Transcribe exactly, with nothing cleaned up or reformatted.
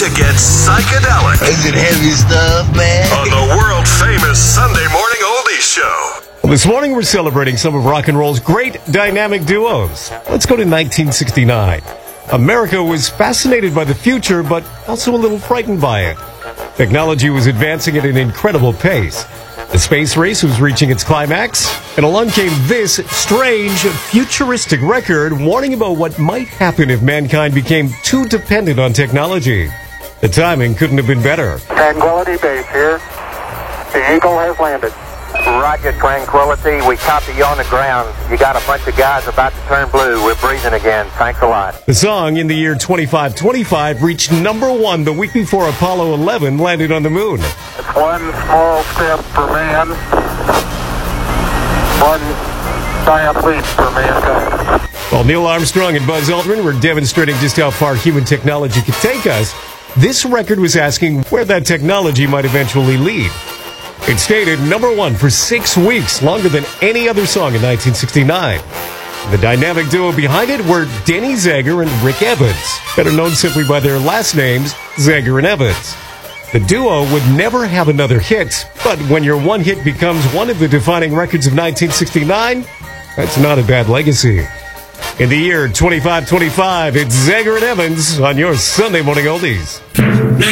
to get psychedelic. Is it heavy stuff, man? On the world-famous Sunday Morning Oldies Show. Well, this morning we're celebrating some of rock and roll's great dynamic duos. Let's go to nineteen sixty-nine. America was fascinated by the future, but also a little frightened by it. Technology was advancing at an incredible pace. The space race was reaching its climax, and along came this strange, futuristic record warning about what might happen if mankind became too dependent on technology. The timing couldn't have been better. Tranquility Base here. The Eagle has landed. Roger, Tranquility. We copy you on the ground. You got a bunch of guys about to turn blue. We're breathing again. Thanks a lot. The song, in the year twenty-five twenty-five, reached number one the week before Apollo eleven landed on the moon. It's one small step for man, one giant leap for mankind. While Neil Armstrong and Buzz Aldrin were demonstrating just how far human technology could take us, this record was asking where that technology might eventually lead. It stayed at number one for six weeks, longer than any other song in nineteen sixty-nine. The dynamic duo behind it were Denny Zager and Rick Evans, better known simply by their last names, Zager and Evans. The duo would never have another hit, but when your one hit becomes one of the defining records of nineteen sixty-nine, that's not a bad legacy. In the year twenty-five twenty-five, it's Zager and Evans on your Sunday Morning Oldies.